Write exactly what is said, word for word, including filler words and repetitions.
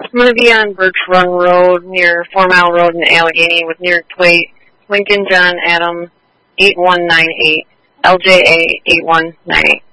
I'm going to be on Birch Run Road near Four Mile Road in Allegheny with New York plate Lincoln John Adam eight one nine eight, L J A eight one nine eight.